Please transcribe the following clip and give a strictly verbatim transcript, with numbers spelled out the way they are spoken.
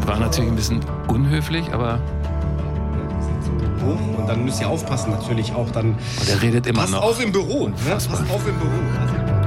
war natürlich ein bisschen unhöflich, aber... Und dann müsst ihr aufpassen natürlich auch. Dann Und er redet immer passt noch. auf im Büro. Ne? Passt auf im Büro.